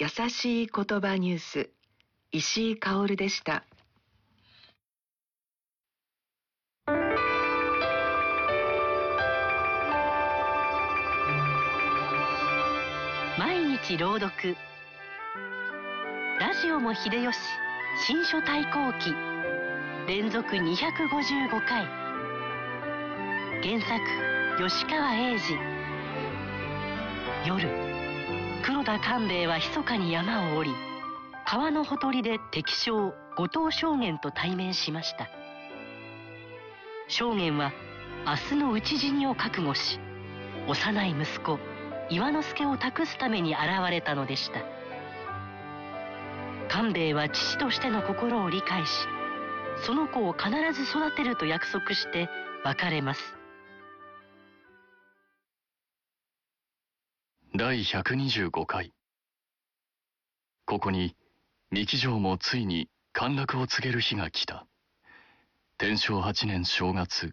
優しい言葉ニュース、石井香織でした。 毎日朗読。ラジオも秀吉、新書対抗記、連続255回。原作吉川英治。夜、黒田官兵衛は密かに山を下り、川のほとりで敵将後藤将監と対面しました。将監は明日の討ち死にを覚悟し、幼い息子岩之助を託すために現れたのでした。官兵衛は父としての心を理解し、その子を必ず育てると約束して別れます。 第125回。ここに三木城もついに陥落を告げる日が来た。天正8年正月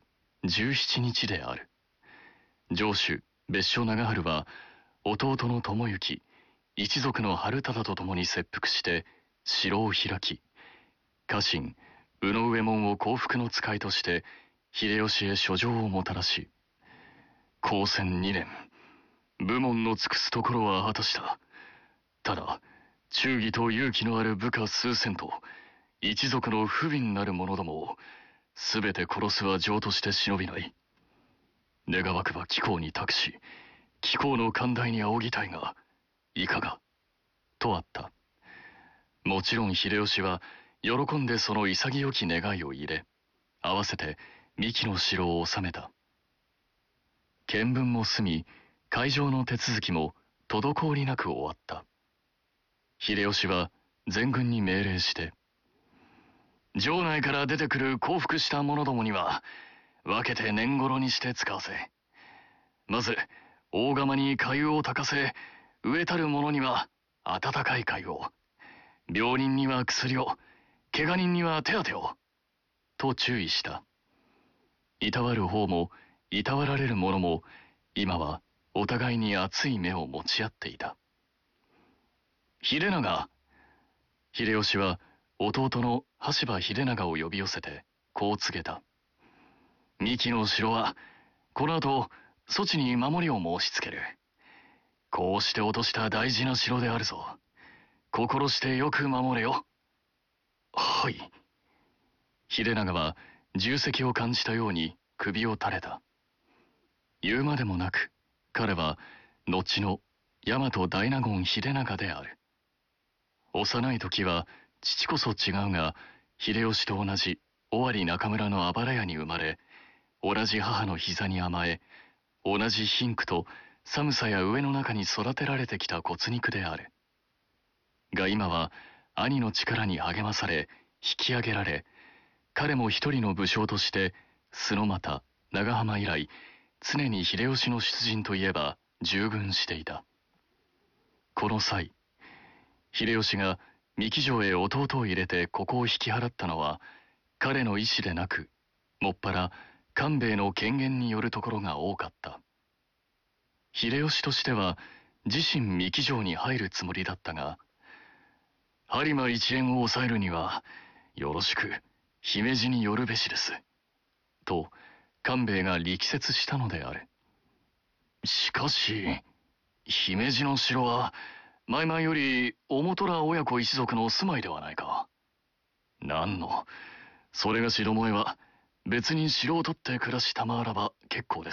17日である。城主別所長春は弟の智之、一族の春忠と共に切腹して城を開き、家臣宇野上門を降伏の使いとして秀吉へ書状をもたらし、公選2年、武門の尽くすところは果たした。ただ忠義と勇気のある部下数千と一族の不憫なる者どもをすべて殺すは情として忍びない。願わくば貴公に託し、貴公の寛大に仰ぎたいがいかが、とあった。もちろん秀吉は喜んでその潔き願いを入れ、合わせて三木の城を治めた。検分も済み、会場の手続きも滞りなく終わった。秀吉は全軍に命令して、城内から出てくる降伏した者どもには分けて年頃にして使わせ、まず大釜に粥を炊かせ、飢えたる者には温かい粥を、病人には薬を、怪我人には手当てを、と注意した。いたわる方もいたわられる者も今はお互いに熱い目を持ち合っていた。秀長。秀吉は弟の羽柴秀長を呼び寄せてこう告げた。三木の城はこの後そちに守りを申しつける。こうして落とした大事な城であるぞ。心してよく守れよ。はい。秀長は重責を感じたように首を垂れた。言うまでもなく彼は後の大和大納言秀長である。幼い時は父こそ違うが、秀吉と同じ尾張中村のあばら屋に生まれ、同じ母の膝に甘え、同じ貧苦と寒さや飢えの中に育てられてきた骨肉である。が今は兄の力に励まされ引き上げられ、彼も一人の武将として洲又長浜以来常に秀吉の出陣といえば従軍していた。この際秀吉が三木城へ弟を入れてここを引き払ったのは彼の意思でなく、もっぱら官兵衛の権限によるところが多かった。秀吉としては自身三木城に入るつもりだったが、播磨一円を抑えるにはよろしく姫路に寄るべしです、と官兵衛が力説したのである。しかし姫路の城は前々より大虎親子一族の住まいではないか。なんの、それがしどもえは別に城を取って暮らしたまわらば結構です。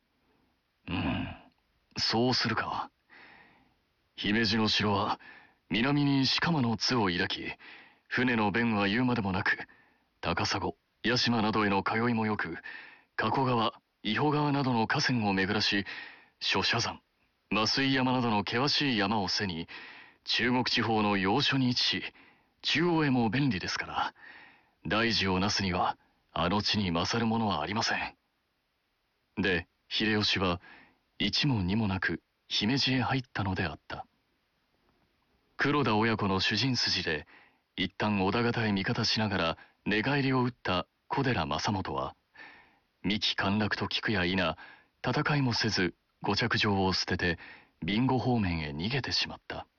そうするか。姫路の城は南に鹿間の津を抱き、船の便は言うまでもなく、高砂、屋島などへの通いもよく、加古川、伊保川などの河川を巡らし、諸社山、増井山などの険しい山を背に中国地方の要所に位置し、中央へも便利ですから、大事をなすにはあの地に勝るものはありません。で秀吉は一も二もなく姫路へ入ったのであった。黒田親子の主人筋で一旦織田方へ味方しながら寝返りを打った小寺正元は、三木陥落と聞くや否、戦いもせず五着城を捨てて備後方面へ逃げてしまった。